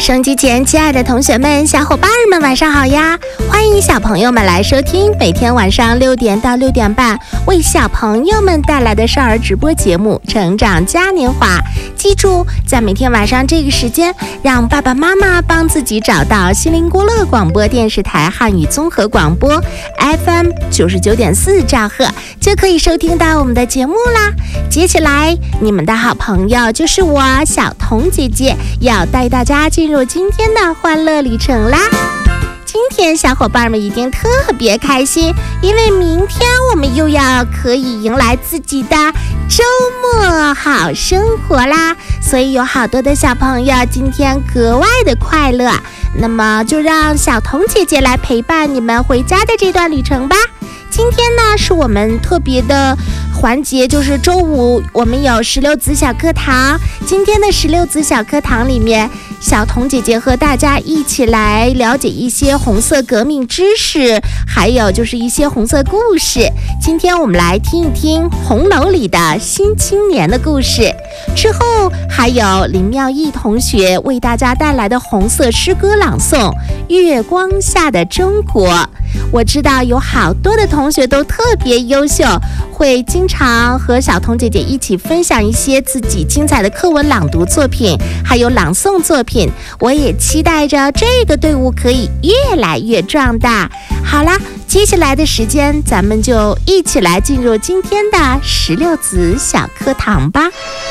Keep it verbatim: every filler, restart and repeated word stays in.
收音机前亲爱的同学们小伙伴们晚上好呀，欢迎小朋友们来收听每天晚上六点到六点半为小朋友们带来的少儿直播节目成长嘉年华。记住，在每天晚上这个时间，让爸爸妈妈帮自己找到心灵孤乐广播电视台汉语综合广播 F M 九十九点四兆赫，就可以收听到我们的节目啦。接下来你们的好朋友就是我小彤姐姐，要带大家进入今天的欢乐旅程啦。今天小伙伴们一定特别开心，因为明天我们又要可以迎来自己的周末好生活啦，所以有好多的小朋友今天格外的快乐。那么就让小彤姐姐来陪伴你们回家的这段旅程吧。今天呢是我们特别的环节，就是周五我们有十六子小课堂。今天的十六子小课堂里面，小彤姐姐和大家一起来了解一些红色革命知识，还有就是一些红色故事。今天我们来听一听红楼里的新青年的故事，之后还有林妙义同学为大家带来的红色诗歌朗诵《月光下的中国》。我知道有好多的同学都特别优秀，会经常和小彤姐姐一起分享一些自己精彩的课文朗读作品，还有朗诵作品。我也期待着这个队伍可以越来越壮大。好啦，接下来的时间咱们就一起来进入今天的十六子小课堂吧。